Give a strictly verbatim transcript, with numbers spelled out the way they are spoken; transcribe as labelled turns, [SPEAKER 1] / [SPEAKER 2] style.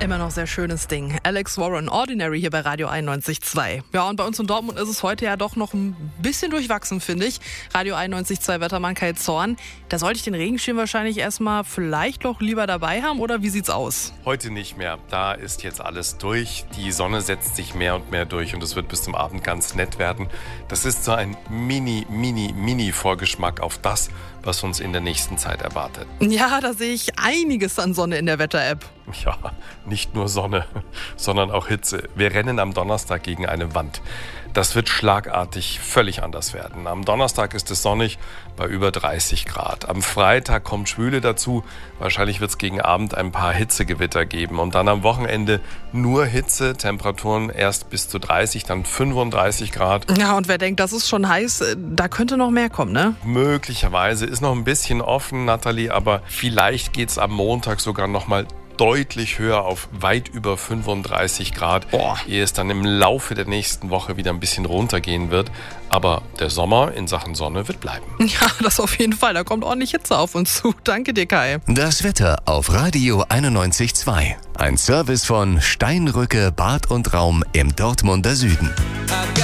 [SPEAKER 1] Immer noch sehr schönes Ding. Alex Warren, Ordinary hier bei Radio einundneunzig Komma zwei. Ja, und bei uns in Dortmund ist es heute ja doch noch ein bisschen durchwachsen, finde ich. Radio einundneunzig Komma zwei Wettermann Kai Zorn. Da sollte ich den Regenschirm wahrscheinlich erstmal vielleicht noch lieber dabei haben, oder wie sieht's aus?
[SPEAKER 2] Heute nicht mehr. Da ist jetzt alles durch. Die Sonne setzt sich mehr und mehr durch und es wird bis zum Abend ganz nett werden. Das ist so ein mini, mini, mini Vorgeschmack auf das, was uns in der nächsten Zeit erwartet.
[SPEAKER 1] Ja, da sehe ich einiges an Sonne in der Wetter-App.
[SPEAKER 2] Ja, nicht nur Sonne, sondern auch Hitze. Wir rennen am Donnerstag gegen eine Wand. Das wird schlagartig völlig anders werden. Am Donnerstag ist es sonnig bei über dreißig Grad. Am Freitag kommt Schwüle dazu. Wahrscheinlich wird es gegen Abend ein paar Hitzegewitter geben. Und dann am Wochenende nur Hitze, Temperaturen erst bis zu dreißig, dann fünfunddreißig Grad.
[SPEAKER 1] Ja, und wer denkt, das ist schon heiß, da könnte noch mehr kommen, ne?
[SPEAKER 2] Möglicherweise ist noch ein bisschen offen, Nathalie, aber vielleicht geht es am Montag sogar noch mal deutlich höher auf weit über fünfunddreißig Grad, Boah. ehe es dann im Laufe der nächsten Woche wieder ein bisschen runtergehen wird. Aber der Sommer in Sachen Sonne wird bleiben.
[SPEAKER 1] Ja, das auf jeden Fall. Da kommt ordentlich Hitze auf uns zu. Danke dir, Kai.
[SPEAKER 3] Das Wetter auf Radio einundneunzig Komma zwei. Ein Service von Steinrücke Bad und Raum im Dortmunder Süden.